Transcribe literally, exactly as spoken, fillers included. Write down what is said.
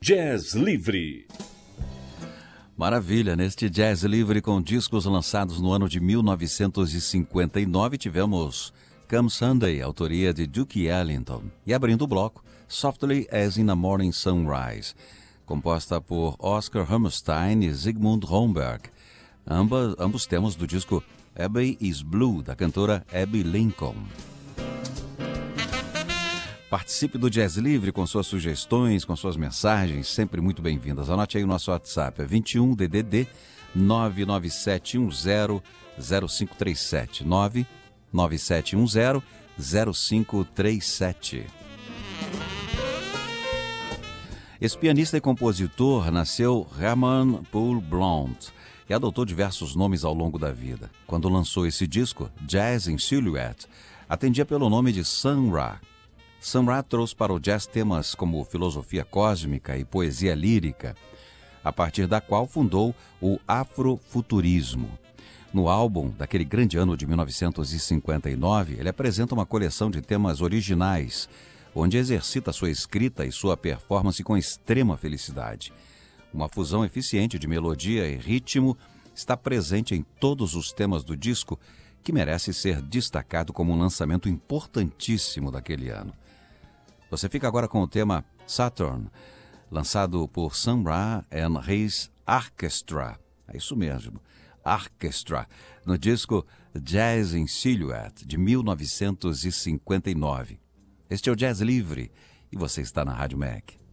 Jazz Livre. Maravilha, neste Jazz Livre com discos lançados no ano de mil novecentos e cinquenta e nove, tivemos Come Sunday, autoria de Duke Ellington. E abrindo o bloco, Softly as in a Morning Sunrise, composta por Oscar Hammerstein e Zygmunt Romberg. Ambas, ambos temas do disco Abbey is Blue, da cantora Abbey Lincoln. Participe do Jazz Livre com suas sugestões, com suas mensagens, sempre muito bem-vindas. Anote aí o nosso WhatsApp, é vinte e um D D D nove nove sete um zero zero cinco três sete, nove nove sete um zero zero cinco três sete. Esse pianista e compositor nasceu Herman Paul Blount e adotou diversos nomes ao longo da vida. Quando lançou esse disco, Jazz in Silhouette, atendia pelo nome de Sun Ra. Sun Ra trouxe para o jazz temas como filosofia cósmica e poesia lírica, a partir da qual fundou o afrofuturismo. No álbum daquele grande ano de mil novecentos e cinquenta e nove, ele apresenta uma coleção de temas originais, onde exercita sua escrita e sua performance com extrema felicidade. Uma fusão eficiente de melodia e ritmo está presente em todos os temas do disco, que merece ser destacado como um lançamento importantíssimo daquele ano. Você fica agora com o tema Saturn, lançado por Sun Ra and His Orchestra. É isso mesmo, Orchestra, no disco Jazz in Silhouette, de mil novecentos e cinquenta e nove. Este é o Jazz Livre e você está na Rádio M E C.